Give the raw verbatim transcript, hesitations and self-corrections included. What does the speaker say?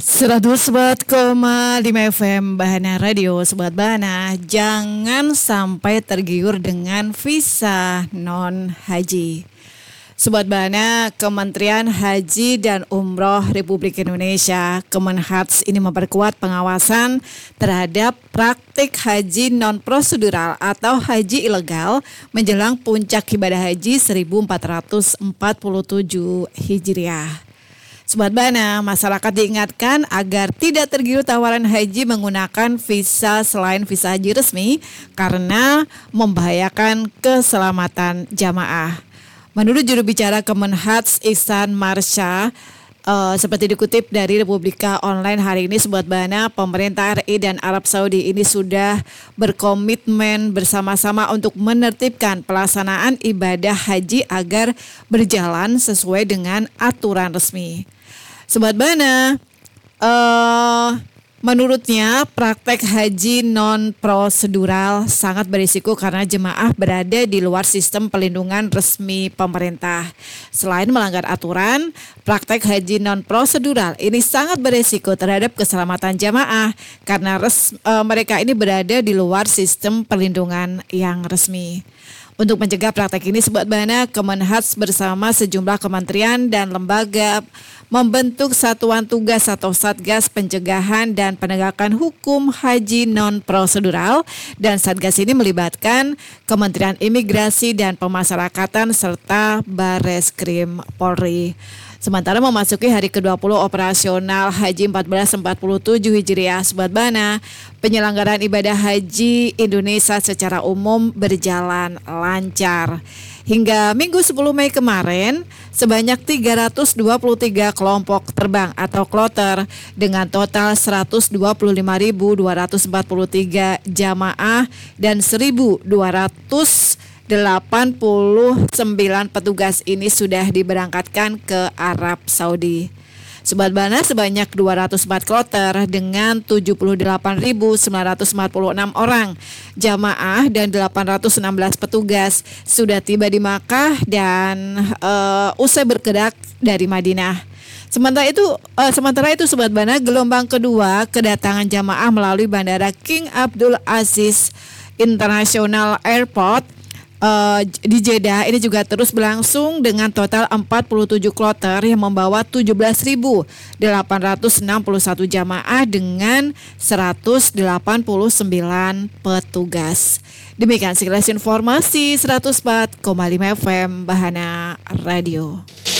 seratus empat koma lima F M Bahana Radio. Sobat Bahana, jangan sampai tergiur dengan visa non-haji. Sobat Bahana, Kementerian Haji dan Umroh Republik Indonesia Kemenhats ini memperkuat pengawasan terhadap praktik haji non-prosedural atau haji ilegal menjelang puncak ibadah haji seribu empat ratus empat puluh tujuh Hijriah. Sobat Bahana, masyarakat diingatkan agar tidak tergiur tawaran haji menggunakan visa selain visa haji resmi karena membahayakan keselamatan jamaah. Menurut juru bicara Kemenhats Ihsan Marsha, uh, seperti dikutip dari Republika Online hari ini, Sobat Bahana, pemerintah R I dan Arab Saudi ini sudah berkomitmen bersama-sama untuk menertibkan pelaksanaan ibadah haji agar berjalan sesuai dengan aturan resmi. Sobat Bahana, uh, menurutnya praktek haji non-prosedural sangat berisiko karena jemaah berada di luar sistem pelindungan resmi pemerintah. Selain melanggar aturan, praktek haji non-prosedural ini sangat berisiko terhadap keselamatan jemaah karena res, uh, mereka ini berada di luar sistem perlindungan yang resmi. Untuk mencegah praktek ini, Sobat Bahana, Kemenhats bersama sejumlah kementerian dan lembaga membentuk Satuan Tugas atau Satgas Pencegahan dan Penegakan Hukum Haji Non-Prosedural, dan Satgas ini melibatkan Kementerian Imigrasi dan Pemasyarakatan serta Bareskrim Polri. Sementara memasuki hari ke dua puluh operasional Haji empat belas empat puluh tujuh Hijriah, Sobat Bahana, penyelenggaraan ibadah haji Indonesia secara umum berjalan lancar. Hingga Minggu sepuluh Mei kemarin, sebanyak tiga ratus dua puluh tiga kelompok terbang atau kloter dengan total seratus dua puluh lima ribu dua ratus empat puluh tiga jamaah dan seribu dua ratus delapan puluh sembilan petugas ini sudah diberangkatkan ke Arab Saudi. Sobat Bahana, sebanyak dua ratus empat kloter dengan tujuh puluh delapan ribu sembilan ratus empat puluh enam orang jamaah dan delapan ratus enam belas petugas sudah tiba di Makkah dan uh, usai bergerak dari Madinah. Sementara itu, uh, sementara itu Sobat Bahana, gelombang kedua kedatangan jamaah melalui Bandara King Abdul Aziz International Airport Uh, di Jeddah ini juga terus berlangsung dengan total empat puluh tujuh kloter yang membawa tujuh belas ribu delapan ratus enam puluh satu jamaah dengan seratus delapan puluh sembilan petugas. Demikian sekilas informasi seratus empat koma lima F M Bahana Radio.